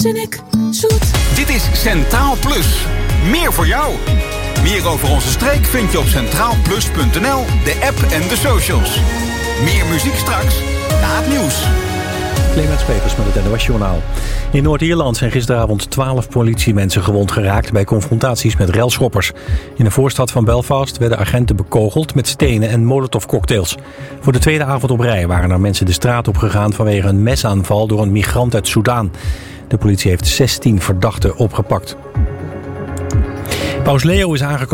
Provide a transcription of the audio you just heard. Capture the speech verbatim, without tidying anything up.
Zinnig, zoet. Dit is Centraal Plus. Meer voor jou. Meer over onze streek vind je op centraal plus punt n l, de app en de socials. Meer muziek straks na het nieuws. Clemens Peters met het N O S-journaal. In Noord-Ierland zijn gisteravond twaalf politiemensen gewond geraakt bij confrontaties met relschoppers. In de voorstad van Belfast werden agenten bekogeld met stenen en molotovcocktails. Voor de tweede avond op rij waren er mensen de straat op gegaan vanwege een mesaanval door een migrant uit Soedan. De politie heeft zestien verdachten opgepakt. Paus Leo is aangekomen